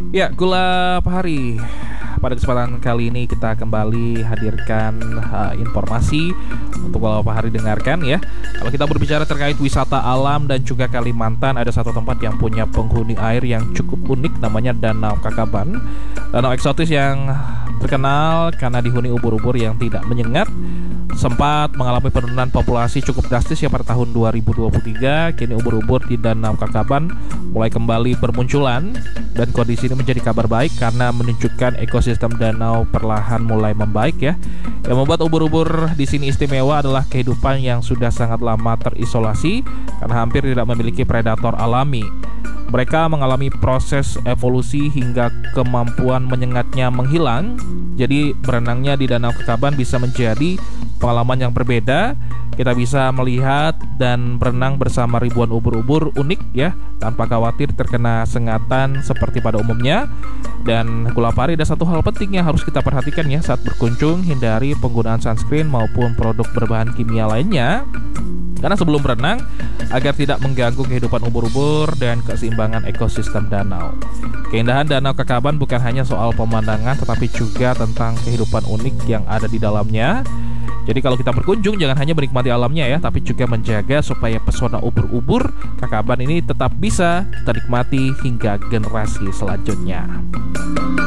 Ya, Gula Pahari. Pada kesempatan kali ini kita kembali hadirkan informasi untuk Gula Pahari dengarkan ya. Kalau kita berbicara terkait wisata alam dan juga Kalimantan, ada satu tempat yang punya penghuni air yang cukup unik, namanya Danau Kakaban. Danau eksotis yang terkenal karena dihuni ubur-ubur yang tidak menyengat, sempat mengalami penurunan populasi cukup drastis ya pada tahun 2023. Kini ubur-ubur di Danau Kakaban mulai kembali bermunculan, dan kondisi ini menjadi kabar baik karena menunjukkan ekosistem danau perlahan mulai membaik ya. Yang membuat ubur-ubur di sini istimewa adalah kehidupan yang sudah sangat lama terisolasi karena hampir tidak memiliki predator alami. Mereka mengalami proses evolusi hingga kemampuan menyengatnya menghilang. Jadi berenangnya di Danau Kakaban bisa menjadi pengalaman yang berbeda. Kita bisa melihat dan berenang bersama ribuan ubur-ubur unik ya, tanpa khawatir terkena sengatan seperti pada umumnya. Dan Gula Pahari, ada satu hal penting yang harus kita perhatikan ya saat berkunjung: hindari penggunaan sunscreen maupun produk berbahan kimia lainnya karena sebelum berenang, agar tidak mengganggu kehidupan ubur-ubur dan keseimbangan ekosistem danau. Keindahan Danau Kakaban bukan hanya soal pemandangan, tetapi juga tentang kehidupan unik yang ada di dalamnya. Jadi kalau kita berkunjung, jangan hanya menikmati alamnya ya, tapi juga menjaga supaya pesona ubur-ubur Kakaban ini tetap bisa kita nikmati hingga generasi selanjutnya.